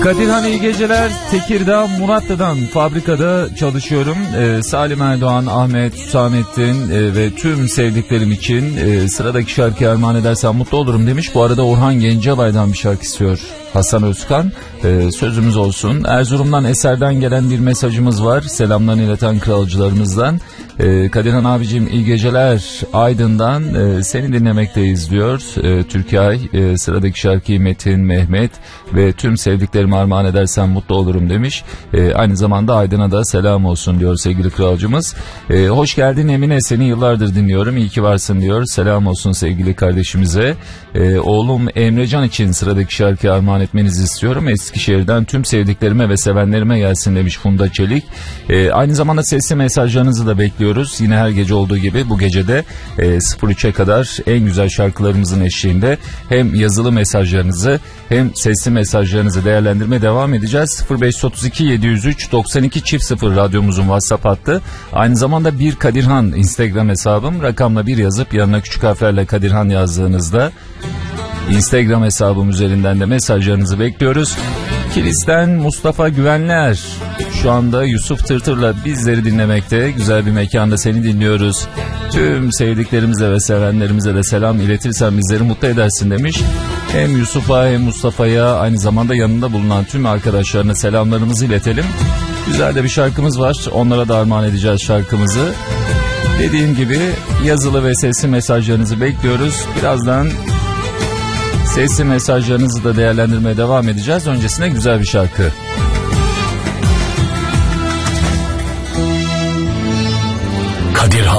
Kadirhan iyi geceler. Tekirdağ Muratlı'dan fabrikada çalışıyorum. Salim Erdoğan, Ahmet, Hüsamettin ve tüm sevdiklerim için sıradaki şarkıyı armağan edersen mutlu olurum demiş. Bu arada Orhan Gencebay'dan bir şarkı istiyor Hasan Özkan. Sözümüz olsun. Erzurum'dan Eser'den gelen bir mesajımız var. Selamlarını ileten kralcılarımızdan. Kadirhan abicim iyi geceler. Aydın'dan seni dinlemekteyiz diyor. Türkiye sıradaki şarkıyı Metin, Mehmet ve tüm sevdiklerimi armağan edersen mutlu olurum demiş. Aynı zamanda Aydın'a da selam olsun diyor sevgili kralcımız. Hoş geldin Emine, seni yıllardır dinliyorum. İyi ki varsın diyor. Selam olsun sevgili kardeşimize. Oğlum Emrecan için sıradaki şarkıyı armağan etmenizi istiyorum. Eskişehir'den tüm sevdiklerime ve sevenlerime gelsin demiş Funda Çelik. Aynı zamanda sesli mesajlarınızı da bekliyoruz. Yine her gece olduğu gibi bu gecede 03'e kadar en güzel şarkılarımızın eşliğinde hem yazılı mesajlarınızı hem sesli mesajlarınızı değerlendirmeye devam edeceğiz. 0532 703 92 0 radyomuzun WhatsApp hattı. Aynı zamanda bir Kadirhan Instagram hesabım. Rakamla bir yazıp yanına küçük harflerle Kadirhan yazdığınızda Instagram hesabım üzerinden de mesajlarınızı bekliyoruz. Kilis'ten Mustafa Güvenler şu anda Yusuf Tırtır'la bizleri dinlemekte. Güzel bir mekanda seni dinliyoruz. Tüm sevdiklerimize ve sevenlerimize de selam iletirsen bizleri mutlu edersin demiş. Hem Yusuf'a hem Mustafa'ya aynı zamanda yanında bulunan tüm arkadaşlarına selamlarımızı iletelim. Güzel de bir şarkımız var. Onlara da armağan edeceğiz şarkımızı. Dediğim gibi yazılı ve sesli mesajlarınızı bekliyoruz. Birazdan sesli mesajlarınızı da değerlendirmeye devam edeceğiz. Öncesinde güzel bir şarkı. Kadirhan